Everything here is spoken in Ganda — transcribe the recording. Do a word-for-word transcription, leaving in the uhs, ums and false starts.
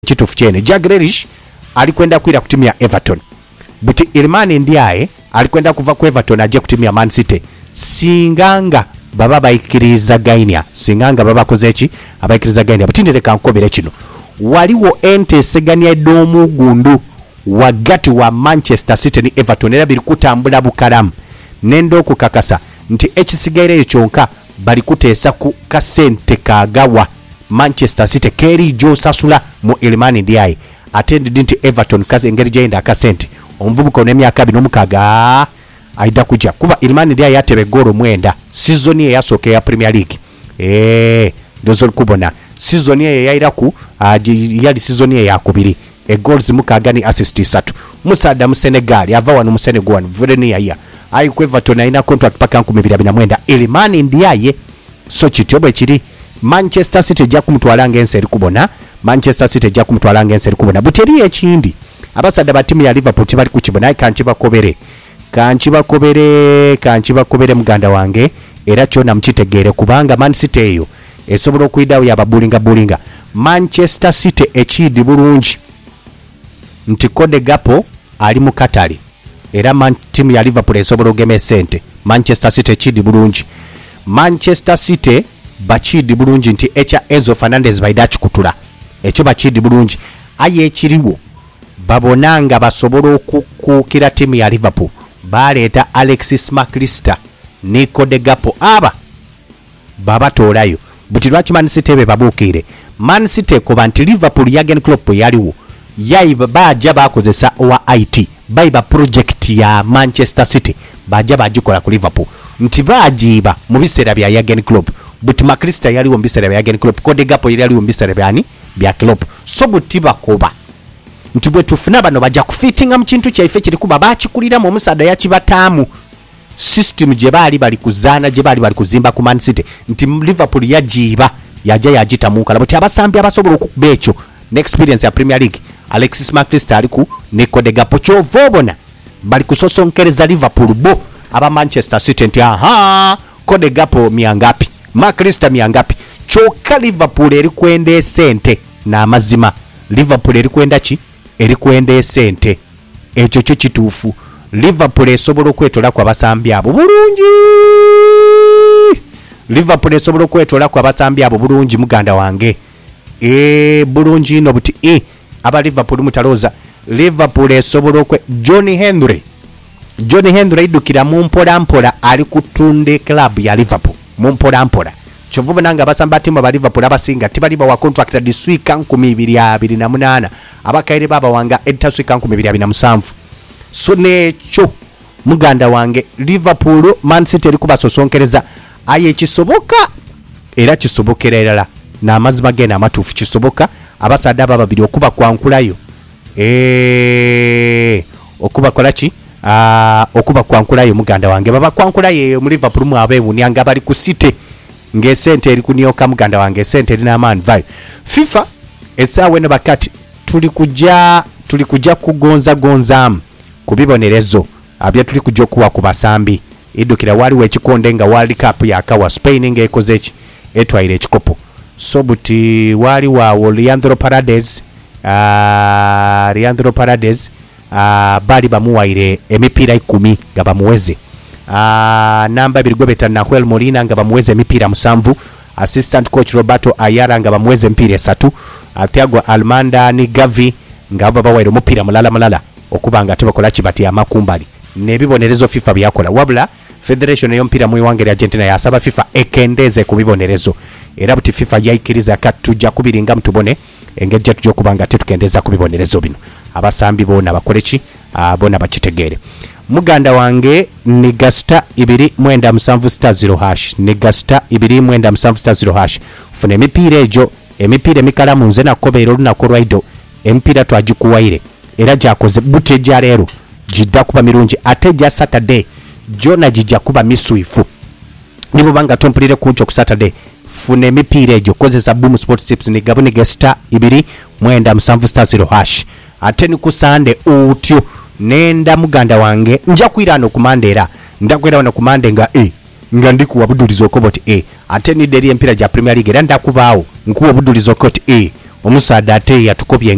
kitufu chene. Jack Grealish alikwenda kwira ku timu ya Everton, buti Iliman Ndiaye alikwenda kuva ku Everton aje ku timu ya Man City. Singanga baba bayikiriza gainia singanga baba kozechi abayikiriza gainia butindereka nkobere kino waliwo ente segania domu gundu wagati wa Manchester City ni Everton era biri kutambula bukalamu nendo kukakasa nti ekisigaire kyonka bali kuteesa ku kasente kagawa Manchester City keri jo sasula mu Iliman Ndiaye attended nti Everton kaze engeri jenda akasente omuvubuka onemyaka abiri n'omukaaga aida kuja kuba Iliman Ndiaye yatebe goro mwenda season ye yasoke ya Premier League eh ndozo kubona season ye yaira ku uh, yali season ye yakubiri e goals mukaaga ni assist tatu musada mu Senegal yava wanu mu Senegal vureni yaya ayi ku Everton ina contract paka nkumi abiri na mwenda Iliman Ndiaye so kityobe kiri Manchester City ja kumutwala ngenseri kubona Manchester City ja kumutwala ngenseri kubona buteri ekindi abasada ba timu ya Liverpool tibali kukibona kanchi bakobere kanchi bakobere kanchi bakobere muganda wange era kyona mkitegere kubanga Man City eyo esobola okuidawo yababulinga bulinga Manchester City ekidi bulungi nti Code Gapo ali mu Katari era man timu ya Liverpool esobola ogeme sente Manchester City ekidi bulungi Manchester City bachidi bulungi nti echa Enzo Fernandez baidachi kutula ekyo bachidi bulungi aye ekiriwo babonanga basobola okukukira timu ya Liverpool baleta Alexis McAllister ne Code Gapo aba baba tolayo butirwachi Man City be babukire Man City ko nti Liverpool Jurgen Klopp yaliwo yayi baja bakozesa owa I T baiba project ya Manchester City baja bajikola ku Liverpool nti bajiba mu bisera bya Jurgen Klopp but McAllister yaliwo mu bisera bya Jurgen Klopp Code Gapo yaliwo mu bisera byani bya Klopp so butiba koba nti bwe tufuna bano bajja kufitinga mu kintu kyaife kiri kuba bakikulira mu musada yakibatamu system je bali bali kuzana je bali bali kuzimba ku Man City nti Liverpool yajiba yaja yajitamuka labo abasambi abasobola okukuba ekyo next experience ya Premier League Alexis McAllister aliku ne Code Gapo kyo vobona bali kusosonkereza Liverpool bo aba Manchester City nti aha Code Gapo miangapi McAllister miangapi choka Liverpool eri kwende sente na mazima Liverpool eri kwenda ki eri kwende sente ekyo kyo kituufu Liverpool esobola okwetola kwa basambi abo bulungi Liverpool esobola okwetola kwa basambi abo bulungi muganda wange e bulungi no buti e aba Liverpool mutaloza Liverpool esobola okwe Johnny Henry Johnny Henry idukira mu mpola mpola ali kutunde club ya Liverpool mu mpola mpola chovuba nanga basamba timu ba Liverpool abasinga tibaliba wa contract this week nkumi ibiri abiri na munana abakaire baba wanga editaswika nkumi ibiri abiri na musanvu so necho muganda wange Liverpool Man City eri kubasosonkereza aye kisoboka era kisobokera erala na amazima gena amatufu kisoboka abasada baba biri okuba kwankulayo eh okuba kolaki ah okuba kwankulayo muganda wange baba kwankulayo mu Liverpool mu abewunyanga bali ku City ngesente eri kunyoka muganda wange sente eri na man vibe FIFA esawe ne bakati tuli kuja tuli kuja kugonza gonzamu kubibonerezo abya tuli kujja kuwa kubasambi idukira wali we kikonde nga World Cup yakawa Spain ngekoze ki etwaire ekikopo so buti wali wa Leandro Paredes ah Leandro Paredes ah bali bamuwaire emipira ikumi nga bamuweze ah namba birigobeta na Joel Molina nga bamuweze emipira musanvu assistant coach Roberto Ayala nga bamuweze empira esatu Thiago Almada ni Gavi nga baba waire omupira mulala mulala okubanga tubakola kibati amakumbali nebibonerezo FIFA byakola wabula Federation y'ompira mu wange ya Argentina yasaba FIFA ekendeze kubibonerezo era buti FIFA yaikiriza katuja kubiringa mtubone engejja tujja kubanga tetukendeza kubibonerezo bino abasambi bona bakoleki abona bakitegere muganda wange ni gasta ibiri mwenda musanvu star zero hash ni gasta ibiri mwenda musanvu star zero hash fune emipira ejo emipira emikala munze na kobero lunakolwaido empira twagikuwaire era jakoze bute ja lero jidda kuba mirungi ate ja Saturday jona jijja kuba misuifu nibo banga tompulire kuncho ku Saturday fune emipira ejo kozesa Boom Sports Tips ni gabone gesta ibiri mwenda musanvu star zero hash ate ni ku Sunday utyo nenda muganda wange nja kwirano kumandera ndakwera wana kumande nga e nga ndiku wabudulizo koboti e ate ni deri empira ja Premier League randa kubaawo nkuwa budulizo koti e omusada ate yatukobye